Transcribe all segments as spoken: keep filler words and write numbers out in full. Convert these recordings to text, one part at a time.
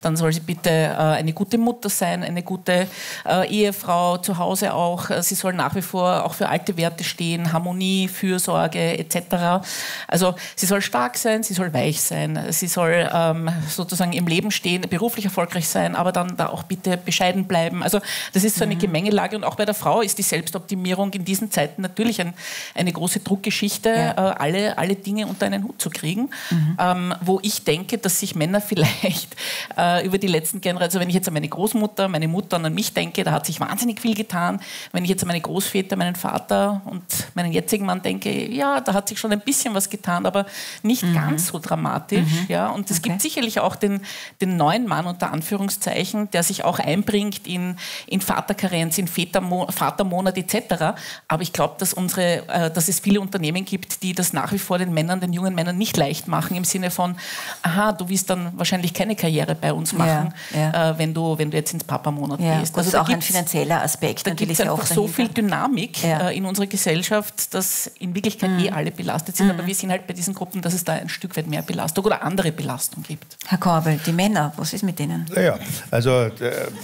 Dann soll sie bitte äh, eine gute Mutter sein, eine gute äh, Ehefrau, zu Hause auch. Sie soll nach wie vor auch für alte Werte stehen, Harmonie, Fürsorge et cetera. Also sie soll stark sein, sie soll weich sein, sie soll ähm, sozusagen im Leben stehen, beruflich erfolgreich sein, aber dann da auch bitte bescheiden bleiben. Also das ist so eine mhm. Gemengelage und auch bei der Frau ist die Selbstoptimierung in diesen Zeiten natürlich ein, eine große Druckgeschichte, ja. äh, alle, alle Dinge unter einen Hut zu kriegen, mhm. ähm, wo ich denke, dass sich Männer vielleicht äh, über die letzten Generationen, also wenn ich jetzt an meine Großmutter, meine Mutter und an mich denke, da hat sich wahnsinnig viel getan. Wenn ich jetzt an meine Großväter, meinen Vater und meinen jetzigen Mann denke, ja, da hat sich schon ein bisschen was getan, aber nicht mhm. ganz so dramatisch. Mhm. Ja. Und es okay. gibt sicherlich auch den, den neuen Mann unter Anführungszeichen, der sich auch einbringt in, in Vaterkarenz, in Vätermo Vatermonat et cetera. Aber ich glaube, dass, unsere, äh, dass es viele Unternehmen gibt, die das nach wie vor den Männern, den jungen Männern nicht leicht machen, im Sinne von, aha, du wirst dann wahrscheinlich keine Karriere bei uns machen, ja, ja. Äh, wenn, du, wenn du jetzt ins Papa-Monat ja, gehst. Das also ist da auch ein finanzieller Aspekt. Da gibt es einfach so viel Dynamik ja. äh, in unserer Gesellschaft, dass in Wirklichkeit mhm. eh alle belastet sind. Mhm. Aber wir sind halt bei diesen Gruppen, dass es da ein Stück weit mehr Belastung oder andere Belastung gibt. Herr Korbel, die Männer, was ist mit denen? Naja, also äh,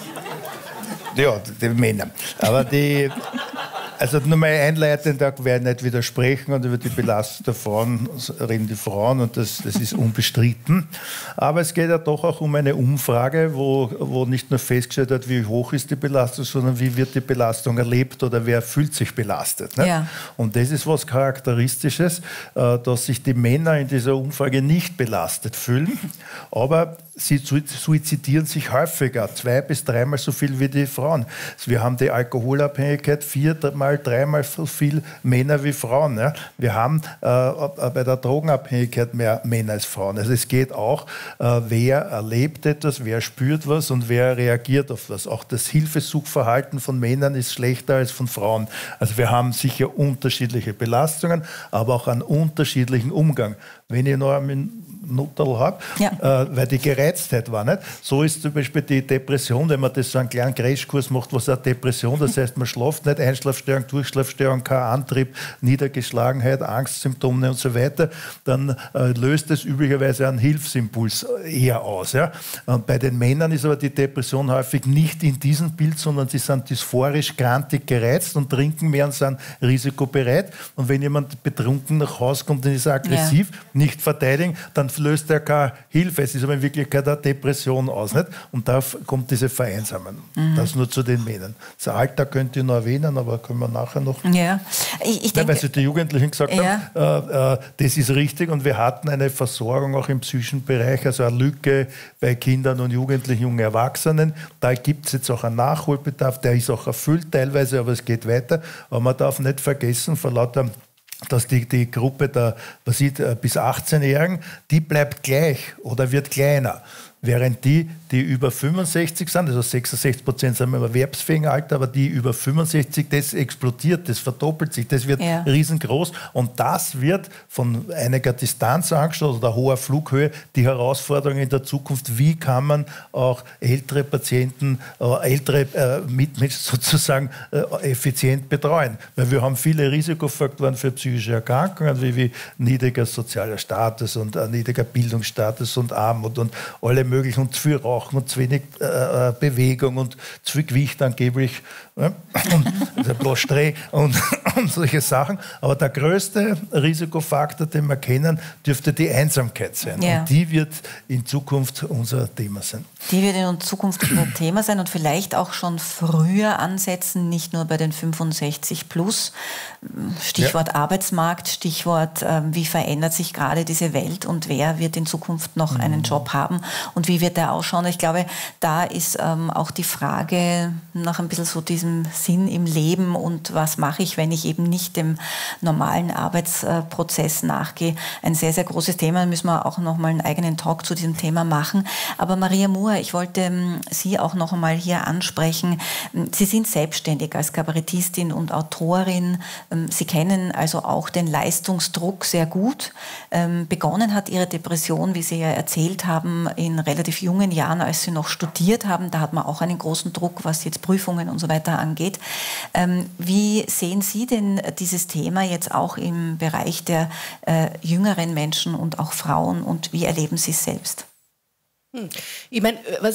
ja, die Männer. Aber die... Also nur mal einleitend, da werde ich nicht widersprechen und über die Belastung der Frauen reden die Frauen und das, das ist unbestritten. Aber es geht ja doch auch um eine Umfrage, wo, wo nicht nur festgestellt wird, wie hoch ist die Belastung, sondern wie wird die Belastung erlebt oder wer fühlt sich belastet. Ne? Ja. Und das ist was Charakteristisches, dass sich die Männer in dieser Umfrage nicht belastet fühlen, aber sie suizidieren sich häufiger, zwei bis dreimal so viel wie die Frauen. Wir haben die Alkoholabhängigkeit viermal, dreimal so viel Männer wie Frauen. Ja. Wir haben äh, bei der Drogenabhängigkeit mehr Männer als Frauen. Also es geht auch, äh, wer erlebt etwas, wer spürt was und wer reagiert auf was. Auch das Hilfesuchverhalten von Männern ist schlechter als von Frauen. Also wir haben sicher unterschiedliche Belastungen, aber auch einen unterschiedlichen Umgang. Wenn ich noch einen Nutterl habe, ja. äh, weil die Gereiztheit war. Nicht? So ist zum Beispiel die Depression, wenn man das so einen kleinen Crashkurs macht, was ist Depression, das heißt, man schläft nicht, Einschlafstörung, Durchschlafstörung, kein Antrieb, Niedergeschlagenheit, Angstsymptome und so weiter, dann äh, löst das üblicherweise einen Hilfsimpuls eher aus. Ja? Und bei den Männern ist aber die Depression häufig nicht in diesem Bild, sondern sie sind dysphorisch, grantig gereizt und trinken mehr und sind risikobereit. Und wenn jemand betrunken nach Hause kommt und ist aggressiv, ja. nicht verteidigen, dann löst er keine Hilfe. Es ist aber in Wirklichkeit eine Depression aus. Nicht? Und da kommt diese Vereinsamung. Mhm. Das nur zu den Männern. Das Alter könnte ich noch erwähnen, aber können wir nachher noch... Ja. Ich, ich denke, weil Sie die Jugendlichen gesagt ja. haben, äh, äh, das ist richtig. Und wir hatten eine Versorgung auch im psychischen Bereich, also eine Lücke bei Kindern und Jugendlichen, jungen Erwachsenen. Da gibt es jetzt auch einen Nachholbedarf, der ist auch erfüllt teilweise, aber es geht weiter. Aber man darf nicht vergessen, vor lauter dass die, die Gruppe der was ich, bis achtzehnjährigen, die bleibt gleich oder wird kleiner. Während die, die über fünfundsechzig sind, also sechsundsechzig Prozent sind im erwerbsfähigen Alter, aber die über fünfundsechzig, das explodiert, das verdoppelt sich, das wird ja. riesengroß. Und das wird von einiger Distanz angeschaut oder hoher Flughöhe die Herausforderung in der Zukunft, wie kann man auch ältere Patienten, äh, ältere äh, Mitmenschen sozusagen äh, effizient betreuen. Weil wir haben viele Risikofaktoren für psychische Erkrankungen, wie, wie niedriger sozialer Status und äh, niedriger Bildungsstatus und Armut und alle möglichen und zu viel Rauchen und zu wenig äh, Bewegung und zu viel Gewicht angeblich äh, und, Blostré und, und solche Sachen. Aber der größte Risikofaktor, den wir kennen, dürfte die Einsamkeit sein. Ja. Und die wird in Zukunft unser Thema sein. Die wird in Zukunft unser Thema sein und vielleicht auch schon früher ansetzen, nicht nur bei den fünfundsechzig plus. Stichwort ja. Arbeitsmarkt, Stichwort, äh, wie verändert sich gerade diese Welt und wer wird in Zukunft noch mhm. einen Job haben und wie wird der ausschauen. Ich glaube, da ist ähm, auch die Frage nach ein bisschen so diesem Sinn im Leben und was mache ich, wenn ich eben nicht dem normalen Arbeitsprozess nachgehe, ein sehr, sehr großes Thema. Da müssen wir auch noch mal einen eigenen Talk zu diesem Thema machen. Aber Maria Moore, ich wollte ähm, Sie auch noch einmal hier ansprechen. Sie sind selbstständig als Kabarettistin und Autorin. Ähm, Sie kennen also auch den Leistungsdruck sehr gut. Ähm, begonnen hat Ihre Depression, wie Sie ja erzählt haben, in relativ jungen Jahren, als Sie noch studiert haben. Da hat man auch einen großen Druck, was jetzt Prüfungen und so weiter angeht. Ähm, wie sehen Sie denn dieses Thema jetzt auch im Bereich der äh, jüngeren Menschen und auch Frauen und wie erleben Sie es selbst? Hm. Ich meine, was